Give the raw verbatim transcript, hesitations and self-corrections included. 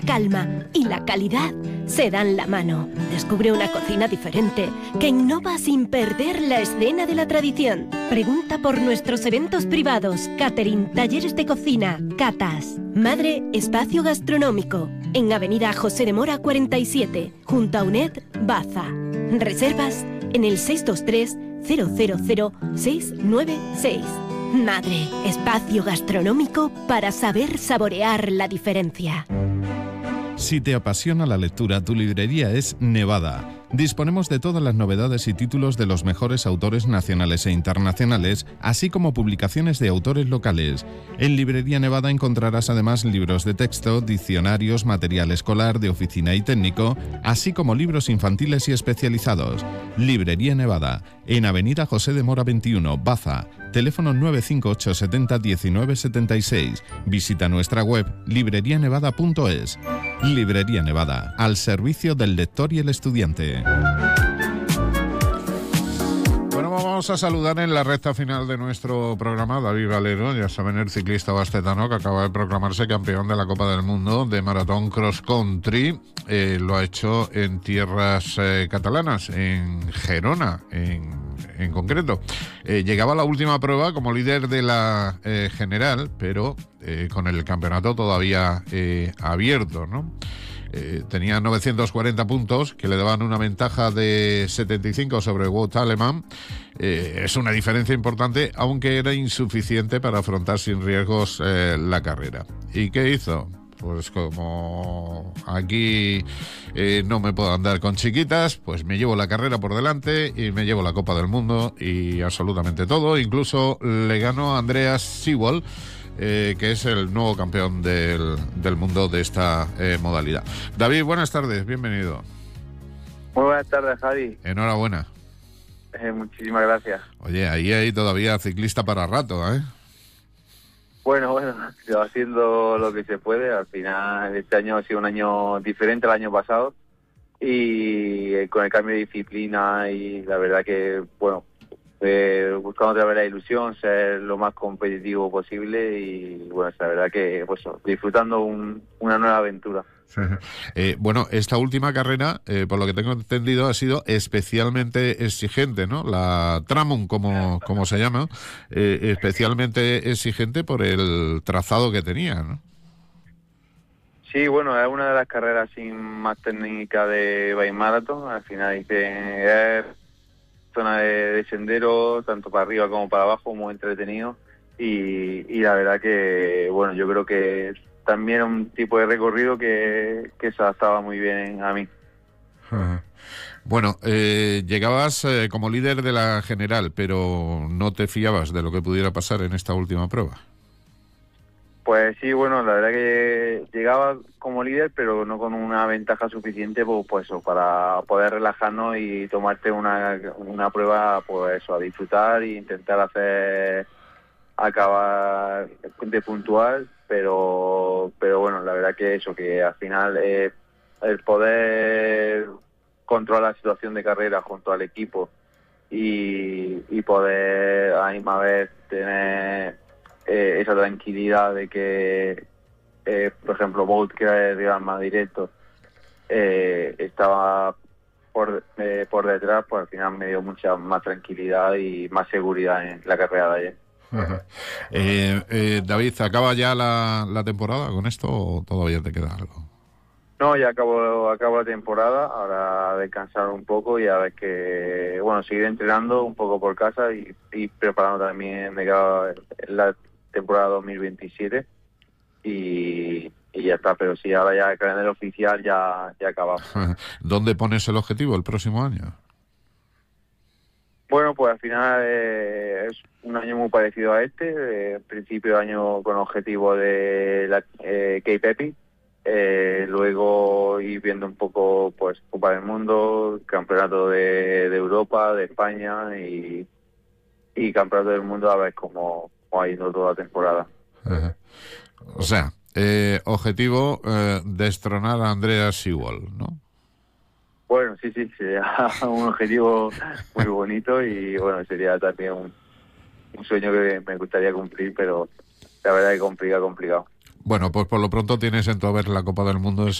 calma y la calidad se dan la mano. Descubre una cocina diferente que innova sin perder la escena de la tradición. Pregunta por nuestros eventos privados, catering, talleres de cocina, catas. Madre Espacio Gastronómico, en Avenida José de Mora cuarenta y siete, junto a UNED Baza. Reservas en el seis dos tres, cero cero cero, seis nueve seis. Madre Espacio Gastronómico para saber saborear la diferencia. Si te apasiona la lectura, tu librería es Nevada. Disponemos de todas las novedades y títulos de los mejores autores nacionales e internacionales, así como publicaciones de autores locales. En Librería Nevada encontrarás además libros de texto, diccionarios, material escolar, de oficina y técnico, así como libros infantiles y especializados. Librería Nevada, en Avenida José de Mora veintiuno, Baza. Teléfono nueve cinco ocho setenta diecinueve setenta y seis. Visita nuestra web librerianevada punto es. Librería Nevada, al servicio del lector y el estudiante. Bueno, vamos a saludar en la recta final de nuestro programa a David Valero, ya saben, el ciclista bastetano que acaba de proclamarse campeón de la Copa del Mundo de maratón cross country. Eh, lo ha hecho en tierras eh, catalanas, en Gerona, en, en concreto. Eh, llegaba a la última prueba como líder de la eh, general, pero eh, con el campeonato todavía eh, abierto, ¿no? Eh, tenía novecientos cuarenta puntos que le daban una ventaja de setenta y cinco sobre Wout alemán. Eh, es una diferencia importante, aunque era insuficiente para afrontar sin riesgos eh, la carrera. ¿Y qué hizo? Pues como aquí eh, no me puedo andar con chiquitas, pues me llevo la carrera por delante y me llevo la Copa del Mundo y absolutamente todo. Incluso le ganó a Andreas Seewald, Eh, que es el nuevo campeón del, del mundo de esta eh, modalidad. David, buenas tardes, bienvenido. Muy buenas tardes, Javi. Enhorabuena. Eh, muchísimas gracias. Oye, ahí hay todavía ciclista para rato, ¿eh? Bueno, bueno, haciendo lo que se puede. Al final, este año ha sido un año diferente al año pasado y eh, con el cambio de disciplina y la verdad que, bueno, Eh, buscando otra vez la ilusión, ser lo más competitivo posible y bueno, la verdad que pues disfrutando un, una nueva aventura. Eh, bueno, esta última carrera, eh, por lo que tengo entendido, ha sido especialmente exigente, ¿no? La Tramon, como, como se llama, eh, especialmente exigente por el trazado que tenía, ¿no? Sí, bueno, es una de las carreras sin más técnica de Bike Marathon. Al final dice, es zona de, de sendero, tanto para arriba como para abajo, muy entretenido. Y, y la verdad que, bueno, yo creo que también era un tipo de recorrido que, que se adaptaba muy bien a mí. Ajá. Bueno, eh, llegabas eh, como líder de la general, pero no te fiabas de lo que pudiera pasar en esta última prueba. Pues sí, bueno, la verdad que llegaba como líder, pero no con una ventaja suficiente, pues, pues eso, para poder relajarnos y tomarte una, una prueba, pues eso, a disfrutar e intentar hacer, acabar de puntual, pero pero bueno, la verdad que eso, que al final eh, el poder controlar la situación de carrera junto al equipo y, y poder a la misma vez tener Eh, esa tranquilidad de que, eh, por ejemplo, Wout, que era el rival más directo, eh, estaba por eh, por detrás, pues al final me dio mucha más tranquilidad y más seguridad en la carrera de ayer. eh, eh, David, ¿acaba ya la, la temporada con esto o todavía te queda algo? No, ya acabo, acabo la temporada, ahora descansar un poco y a ver que, bueno, seguir entrenando un poco por casa y, y preparando también de cara la temporada dos mil veintisiete y, y ya está, pero sí, ahora ya el calendario oficial ya, ya acabamos. ¿Dónde pones el objetivo el próximo año? Bueno, pues al final eh, es un año muy parecido a este, eh, principio de año con objetivo de la eh, Cape Epic, eh, luego ir viendo un poco pues Copa del Mundo, Campeonato de, de Europa, de España y, y Campeonato del Mundo, a ver cómo ha ido toda la temporada. Uh-huh. O sea, eh, objetivo eh, destronar a Andreas Seewald, ¿no? Bueno, sí, sí, sería un objetivo muy bonito y bueno, sería también un, un sueño que me gustaría cumplir, pero la verdad es que complicado, complicado. Bueno, pues por lo pronto tienes en tu haber la Copa del Mundo.